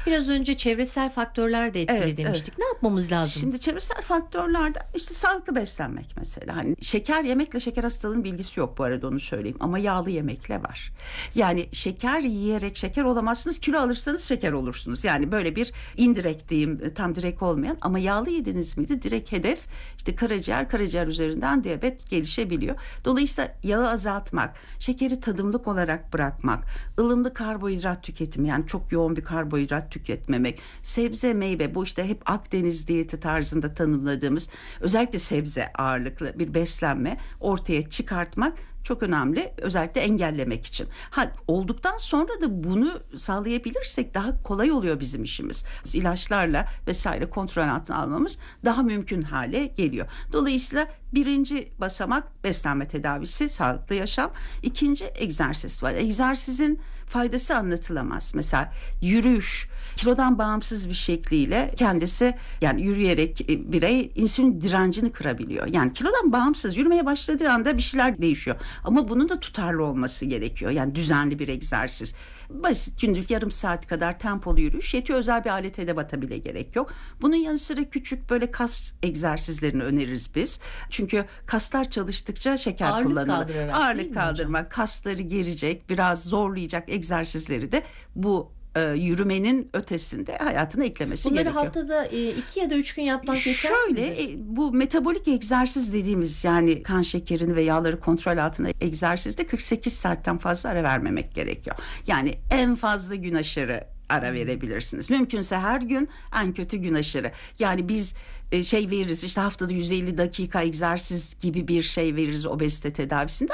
Biraz önce çevresel faktörler de etkili Evet, demiştik. evet. Ne yapmamız lazım? Şimdi çevresel faktörlerde işte sağlıklı beslenmek mesela. Hani şeker yemekle şeker hastalığının bilgisi yok bu arada, onu söyleyeyim. Ama yağlı yemekle var. Yani şeker yiyerek şeker olamazsınız. Kilo alırsanız şeker olursunuz. Yani böyle bir indirekt diyeyim, tam direkt olmayan, ama yağlı yediniz miydi direkt hedef işte karaciğer üzerinden diyabet gelişebiliyor. Dolayısıyla yağı azaltmak, şekeri tadımlık olarak bırakmak, ılımlı karbonhidrat tüketimi, yani çok yoğun bir karbonhidrat tüketmemek, sebze meyve, bu işte hep Akdeniz diyeti tarzında tanımladığımız özellikle sebze ağırlıklı bir beslenme ortaya çıkartmak çok önemli, özellikle engellemek için. Olduktan sonra da bunu sağlayabilirsek daha kolay oluyor bizim işimiz. Biz ilaçlarla vesaire kontrol altına almamız daha mümkün hale geliyor. Dolayısıyla birinci basamak beslenme tedavisi, sağlıklı yaşam. İkinci egzersiz var. Egzersizin faydası anlatılamaz. Mesela yürüyüş, kilodan bağımsız bir şekliyle kendisi, yani yürüyerek birey insülin direncini kırabiliyor. Yani kilodan bağımsız yürümeye başladığı anda bir şeyler değişiyor. Ama bunun da tutarlı olması gerekiyor. Yani düzenli bir egzersiz. Basit günlük yarım saat kadar tempolu yürüyüş yetiyor. Özel bir alet edevata bile gerek yok. Bunun yanı sıra küçük böyle kas egzersizlerini öneririz biz. Çünkü kaslar çalıştıkça şeker Ağırlık kullanılır. kaldırarak, değil Ağırlık mi kaldırmak, kasları gerecek, biraz zorlayacak egzersizleri de bu yürümenin ötesinde hayatına eklemesi Bunları gerekiyor. haftada 2 ya da 3 gün yapmak yeter Şöyle midir? bu metabolik egzersiz dediğimiz, yani kan şekerini ve yağları kontrol altına egzersizde 48 saatten fazla ara vermemek gerekiyor. Yani en fazla gün aşırı ara verebilirsiniz. Mümkünse her gün, en kötü gün aşırı. Yani biz veririz işte haftada 150 dakika egzersiz gibi bir şey veririz obezite tedavisinde,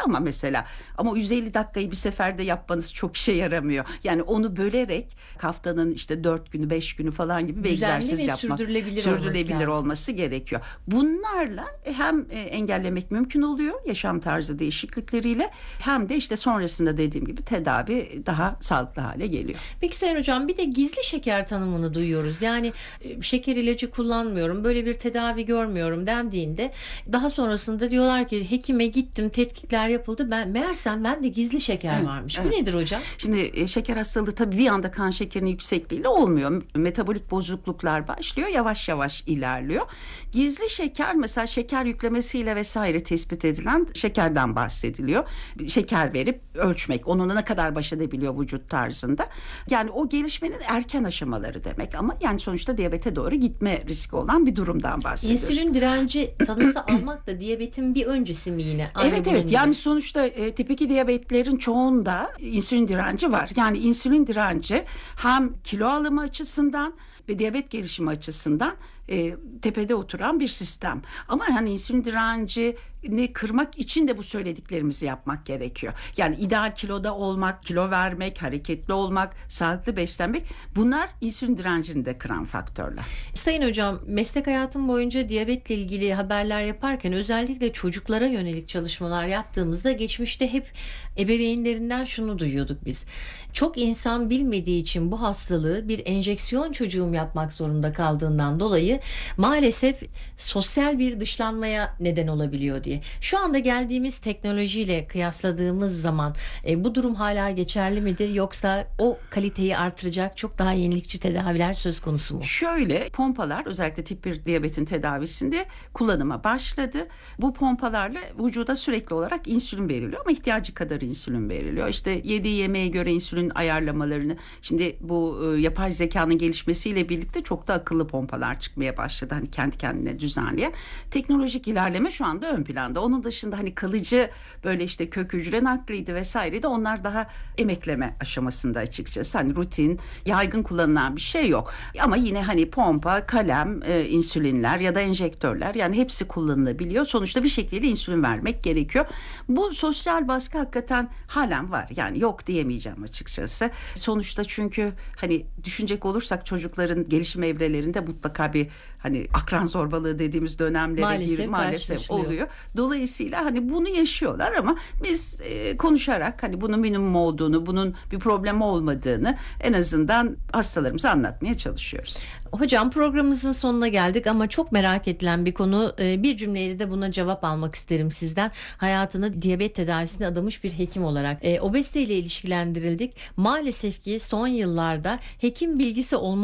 ama 150 dakikayı bir seferde yapmanız çok işe yaramıyor. Yani onu bölerek haftanın işte 4 günü 5 günü falan gibi bir Düzenli egzersiz ve yapmak. sürdürülebilir olması gerekiyor. Bunlarla hem engellemek mümkün oluyor yaşam tarzı değişiklikleriyle, hem de işte sonrasında dediğim gibi tedavi daha sağlıklı hale geliyor. Peki Sayın Hocam, bir de gizli şeker tanımını duyuyoruz. Yani şeker ilacı kullanmıyorum, böyle bir tedavi görmüyorum dendiğinde daha sonrasında diyorlar ki hekime gittim, tetkikler yapıldı. Meğersem bende gizli şeker varmış. Bu nedir hocam? Şimdi şeker hastalığı tabii bir anda kan şekerinin yüksekliğiyle olmuyor. Metabolik bozukluklar başlıyor, yavaş yavaş ilerliyor. Gizli şeker mesela şeker yüklemesiyle vesaire tespit edilen şekerden bahsediliyor. Şeker verip ölçmek, onunla ne kadar baş edebiliyor vücut tarzında. Yani o gelişmenin erken aşamaları demek, ama yani sonuçta diyabete doğru gitme riski olan bir durumdan bahsediyoruz. İnsülin direnci tanısı almak da diyabetin bir öncesi mi yine? Aynı Evet bunun evet, gibi. yani sonuçta tip 2 diyabetlerin çoğunda insülin direnci var. Yani insülin direnci hem kilo alımı açısından ve diyabet gelişimi açısından tepede oturan bir sistem. Ama yani insülin direncini kırmak için de bu söylediklerimizi yapmak gerekiyor. Yani ideal kiloda olmak, kilo vermek, hareketli olmak, sağlıklı beslenmek, bunlar insülin direncini de kıran faktörler. Sayın Hocam, meslek hayatım boyunca diyabetle ilgili haberler yaparken özellikle çocuklara yönelik çalışmalar yaptığımızda geçmişte hep ebeveynlerinden şunu duyuyorduk biz. Çok insan bilmediği için bu hastalığı bir enjeksiyon çocuğum yapmak zorunda kaldığından dolayı maalesef sosyal bir dışlanmaya neden olabiliyor diye. Şu anda geldiğimiz teknolojiyle kıyasladığımız zaman bu durum hala geçerli midir, yoksa o kaliteyi artıracak çok daha yenilikçi tedaviler söz konusu mu? Şöyle, pompalar özellikle tip 1 diyabetin tedavisinde kullanıma başladı. Bu pompalarla vücuda sürekli olarak insülin veriliyor, ama ihtiyacı kadar insülin veriliyor. İşte yediği yemeğe göre insülin ayarlamalarını, şimdi bu yapay zekanın gelişmesiyle birlikte çok da akıllı pompalar çıkmaya başladı. Hani kendi kendine düzenleyen. Teknolojik ilerleme şu anda ön planda. Onun dışında hani kalıcı böyle işte kök hücre nakliydi vesaire de, onlar daha emekleme aşamasında açıkçası. Hani rutin, yaygın kullanılan bir şey yok. Ama yine hani pompa, kalem, insülinler ya da enjektörler, yani hepsi kullanılabiliyor. Sonuçta bir şekilde insülin vermek gerekiyor. Bu sosyal baskı hakikaten halen var. Yani yok diyemeyeceğim açıkçası. Sonuçta çünkü hani düşünecek olursak çocukların gelişim evrelerinde mutlaka bir hani akran zorbalığı dediğimiz dönemlere maalesef oluyor. Dolayısıyla hani bunu yaşıyorlar, ama biz konuşarak hani bunun minimum olduğunu, bunun bir problem olmadığını en azından hastalarımıza anlatmaya çalışıyoruz. Hocam, programımızın sonuna geldik ama çok merak edilen bir konu. Bir cümleyle de buna cevap almak isterim sizden. Hayatını diyabet tedavisine adamış bir hekim olarak obezite ile ilişkilendirildik. Maalesef ki son yıllarda hekim bilgisi olmaz